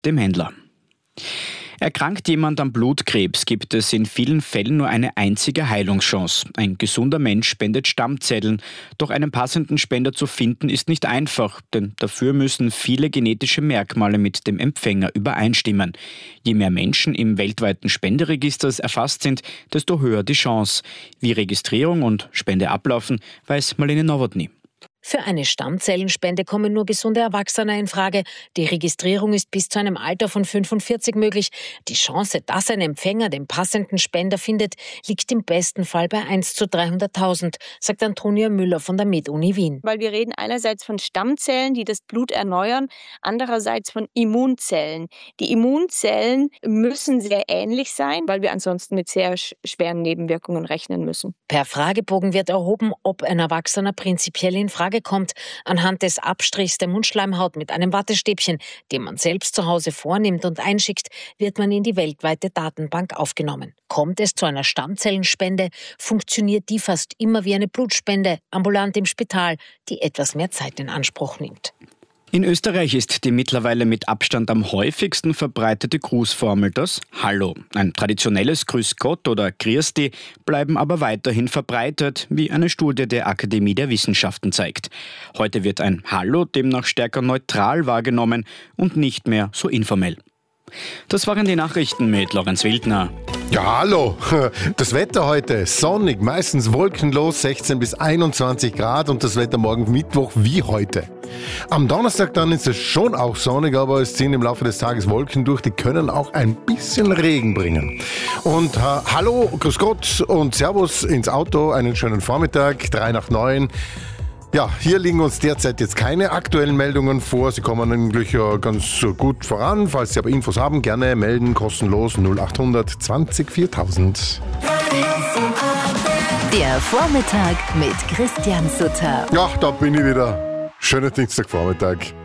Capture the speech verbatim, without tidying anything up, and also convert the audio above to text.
dem Händler. Erkrankt jemand am Blutkrebs, gibt es in vielen Fällen nur eine einzige Heilungschance. Ein gesunder Mensch spendet Stammzellen. Doch einen passenden Spender zu finden ist nicht einfach, denn dafür müssen viele genetische Merkmale mit dem Empfänger übereinstimmen. Je mehr Menschen im weltweiten Spenderegister erfasst sind, desto höher die Chance. Wie Registrierung und Spende ablaufen, weiß Marlene Nowotny. Für eine Stammzellenspende kommen nur gesunde Erwachsene in Frage. Die Registrierung ist bis zu einem Alter von fünfundvierzig möglich. Die Chance, dass ein Empfänger den passenden Spender findet, liegt im besten Fall bei eins zu dreihunderttausend, sagt Antonia Müller von der MedUni Wien. Weil wir reden einerseits von Stammzellen, die das Blut erneuern, andererseits von Immunzellen. Die Immunzellen müssen sehr ähnlich sein, weil wir ansonsten mit sehr schweren Nebenwirkungen rechnen müssen. Per Fragebogen wird erhoben, ob ein Erwachsener prinzipiell in Frage kommt. Anhand des Abstrichs der Mundschleimhaut mit einem Wattestäbchen, den man selbst zu Hause vornimmt und einschickt, wird man in die weltweite Datenbank aufgenommen. Kommt es zu einer Stammzellenspende, funktioniert die fast immer wie eine Blutspende, ambulant im Spital, die etwas mehr Zeit in Anspruch nimmt. In Österreich ist die mittlerweile mit Abstand am häufigsten verbreitete Grußformel das Hallo. Ein traditionelles Grüß Gott oder Grüß Di bleiben aber weiterhin verbreitet, wie eine Studie der Akademie der Wissenschaften zeigt. Heute wird ein Hallo demnach stärker neutral wahrgenommen und nicht mehr so informell. Das waren die Nachrichten mit Lorenz Wildner. Ja, hallo. Das Wetter heute sonnig, meistens wolkenlos, sechzehn bis einundzwanzig Grad und das Wetter morgen Mittwoch wie heute. Am Donnerstag dann ist es schon auch sonnig, aber es ziehen im Laufe des Tages Wolken durch, die können auch ein bisschen Regen bringen. Und äh, hallo, grüß Gott und Servus ins Auto, einen schönen Vormittag, drei nach neun. Ja, hier liegen uns derzeit jetzt keine aktuellen Meldungen vor. Sie kommen eigentlich ganz gut voran. Falls Sie aber Infos haben, gerne melden, kostenlos null achthundert zwanzig viertausend. Der Vormittag mit Christian Sutter. Ja, da bin ich wieder. Schönen Dienstagvormittag.